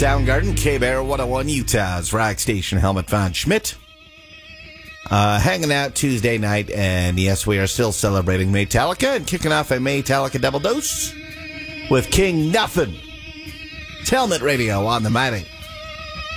Soundgarden, K-Bear 101 Utah's rock station, Helmut von Schmidt. Hanging out Tuesday night, and yes, we are still celebrating Metallica and kicking off a Metallica double dose with King Nuffin. It's Helmet Radio on the Mighty